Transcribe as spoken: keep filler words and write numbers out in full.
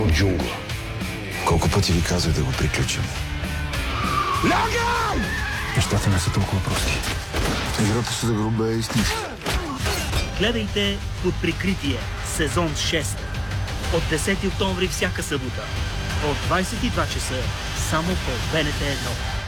от джунгла. Колко пъти ви казах да го приключим? Лягай! Нещата не са толкова прости. Играта с груба е истинска. Гледайте Под прикритие, сезон шест. От десети октомври всяка събота. От двадесет и два часа само по Б Н Т едно.